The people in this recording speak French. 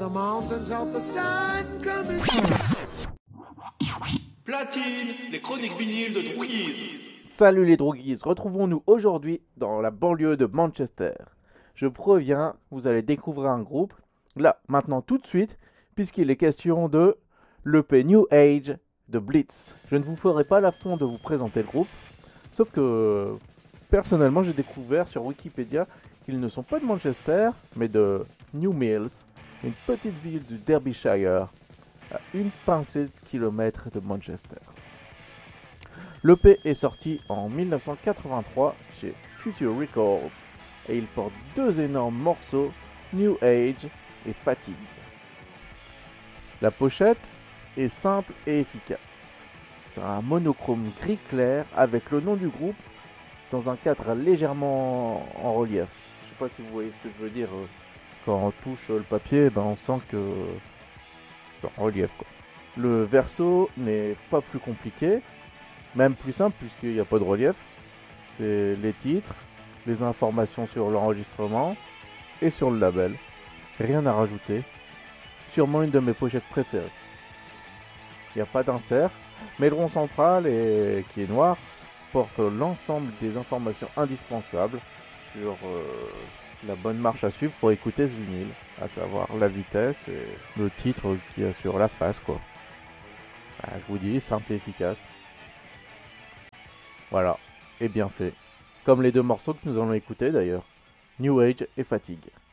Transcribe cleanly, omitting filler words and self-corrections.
the mountains of the sun coming. Platine, les chroniques vinyles de Droogies. Salut les Droogies, retrouvons-nous aujourd'hui dans la banlieue de Manchester. Je préviens, vous allez découvrir un groupe, là, maintenant tout de suite, puisqu'il est question de l'EP New Age de Blitz. Je ne vous ferai pas l'affront de vous présenter le groupe, sauf que personnellement j'ai découvert sur Wikipédia qu'ils ne sont pas de Manchester, mais de New Mills, une petite ville du Derbyshire, à une pincée de kilomètres de Manchester. L'EP est sorti en 1983 chez Future Records et il porte deux énormes morceaux, New Age et Fatigue. La pochette est simple et efficace. C'est un monochrome gris clair avec le nom du groupe dans un cadre légèrement en relief. Je sais pas si vous voyez ce que je veux dire. Quand on touche le papier, on sent que c'est en relief, quoi. Le verso n'est pas plus compliqué, même plus simple puisqu'il n'y a pas de relief. C'est les titres, les informations sur l'enregistrement et sur le label. Rien à rajouter. Sûrement une de mes pochettes préférées. Il n'y a pas d'insert, mais le rond central, qui est noir, porte l'ensemble des informations indispensables sur la bonne marche à suivre pour écouter ce vinyle, à savoir la vitesse et le titre qui est sur la face, quoi. Je vous dis, simple et efficace. Voilà, et bien fait. Comme les deux morceaux que nous allons écouter d'ailleurs, New Age et Fatigue.